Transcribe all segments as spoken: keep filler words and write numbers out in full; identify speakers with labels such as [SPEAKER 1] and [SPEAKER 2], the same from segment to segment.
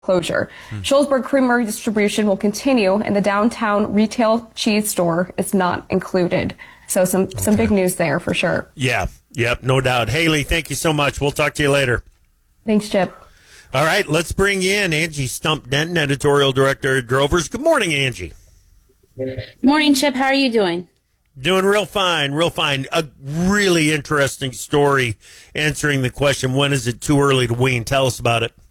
[SPEAKER 1] closure. Hmm. Shullsburg Creamery distribution will continue, and the downtown retail cheese store is not included. So some, okay. some big news there for sure.
[SPEAKER 2] Yeah, yep, no doubt. Haley, thank you so much. We'll talk to you later.
[SPEAKER 1] Thanks, Chip.
[SPEAKER 2] All right, let's bring in Angie Stump-Denton, editorial director at Drovers. Good morning, Angie.
[SPEAKER 3] Good morning, Chip. How are you doing?
[SPEAKER 2] Doing real fine, real fine. A really interesting story answering the question, when is it too early to wean? Tell us about it.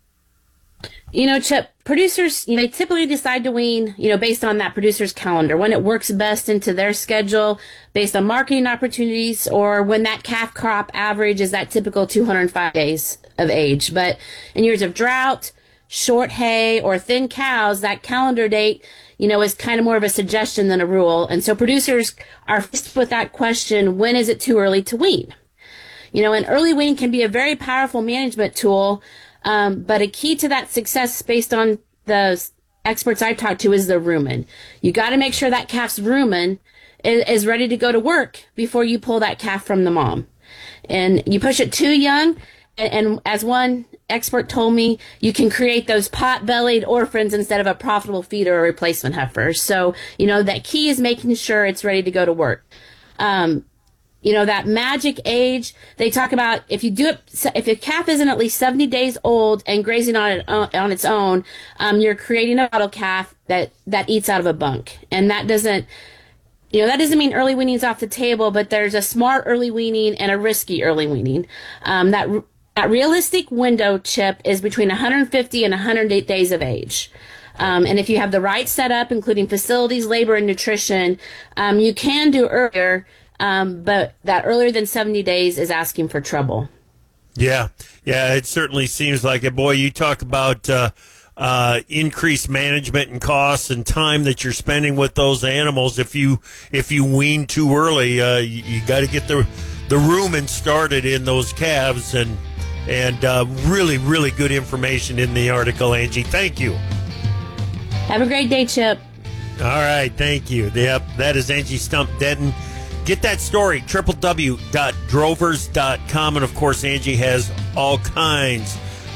[SPEAKER 3] You know, Chip, producers, you know, they typically decide to wean, you know, based on that producer's calendar, when it works best into their schedule, based on marketing opportunities, or when that calf crop average is that typical two hundred five days of age. But in years of drought, short hay, or thin cows, that calendar date, you know, is kind of more of a suggestion than a rule. And so producers are faced with that question, when is it too early to wean? You know, and early weaning can be a very powerful management tool. Um, but a key to that success, based on the experts I've talked to, is the rumen. You got to make sure that calf's rumen is, is ready to go to work before you pull that calf from the mom. And you push it too young, and, and as one expert told me, you can create those pot-bellied orphans instead of a profitable feeder or replacement heifer. So, you know, that key is making sure it's ready to go to work. Um, You know, that magic age, they talk about, if you do it, if a calf isn't at least seventy days old and grazing on it, on its own, um, you're creating a bottle calf that, that eats out of a bunk. And that doesn't, you know, that doesn't mean early weaning's off the table, but there's a smart early weaning and a risky early weaning. Um, that, that realistic window, Chip, is between one hundred fifty and one hundred eight days of age. Um, and if you have the right setup, including facilities, labor, and nutrition, um, you can do earlier. Um, but that earlier than seventy days is asking for trouble.
[SPEAKER 2] Yeah, yeah, it certainly seems like it. Boy, you talk about uh, uh, increased management and costs and time that you're spending with those animals. If you if you wean too early, uh, you, you got to get the the rumen started in those calves. And and uh, really, really good information in the article, Angie. Thank you.
[SPEAKER 3] Have a great day, Chip.
[SPEAKER 2] All right, thank you. Yep, that is Angie Stump-Denton. Get that story, w w w dot drovers dot com. And, of course, Angie has all kinds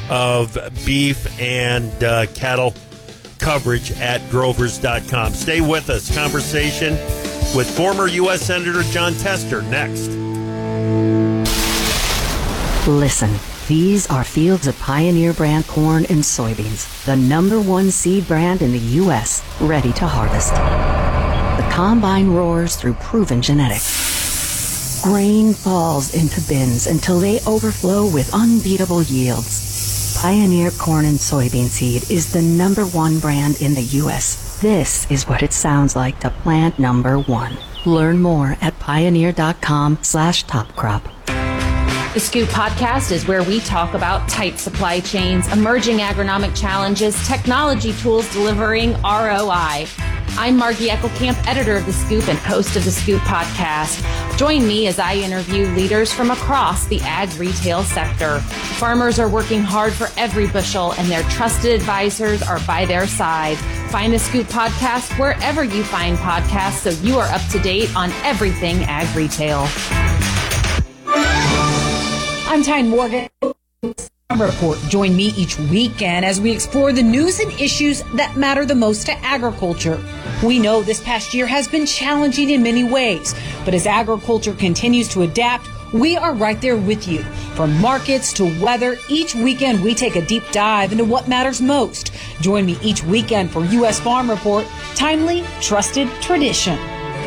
[SPEAKER 2] of beef and uh, cattle coverage at drovers dot com. Stay with us. Conversation with former U S Senator Jon Tester next.
[SPEAKER 4] Listen, these are fields of Pioneer brand corn and soybeans, the number one seed brand in the U S, ready to harvest. The combine roars through proven genetics. Grain falls into bins until they overflow with unbeatable yields. Pioneer corn and soybean seed is the number one brand in the U S. This is what it sounds like to plant number one. Learn more at pioneer.com slash top crop.
[SPEAKER 5] The Scoop Podcast is where we talk about tight supply chains, emerging agronomic challenges, technology tools delivering R O I. I'm Margie Eckelkamp, editor of The Scoop and host of The Scoop Podcast. Join me as I interview leaders from across the ag retail sector. Farmers are working hard for every bushel, and their trusted advisors are by their side. Find The Scoop Podcast wherever you find podcasts so you are up to date on everything ag retail.
[SPEAKER 6] I'm Tyne Morgan. Report. Join me each weekend as we explore the news and issues that matter the most to agriculture. We know this past year has been challenging in many ways, but as agriculture continues to adapt, we are right there with you. From markets to weather, each weekend we take a deep dive into what matters most. Join me each weekend for U S Farm Report, timely, trusted tradition.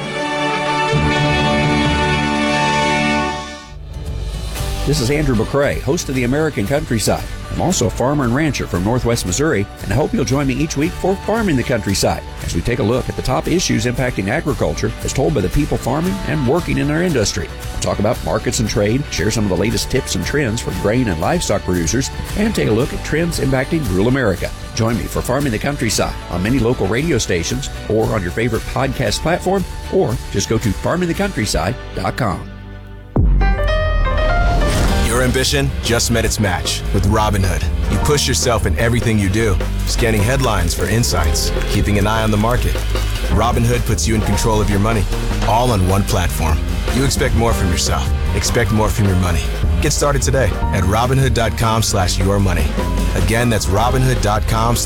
[SPEAKER 7] This is Andrew McCrae, host of The American Countryside. I'm also a farmer and rancher from Northwest Missouri, and I hope you'll join me each week for Farming the Countryside, as we take a look at the top issues impacting agriculture as told by the people farming and working in our industry. We'll talk about markets and trade, share some of the latest tips and trends for grain and livestock producers, and take a look at trends impacting rural America. Join me for Farming the Countryside on many local radio stations or on your favorite podcast platform, or just go to farming the countryside dot com.
[SPEAKER 8] Your ambition just met its match with Robinhood. You push yourself in everything you do, scanning headlines for insights, keeping an eye on the market. Robinhood puts you in control of your money, all on one platform. You expect more from yourself. Expect more from your money. Get started today at Robinhood dot com slash your money. Again, that's Robinhood dot com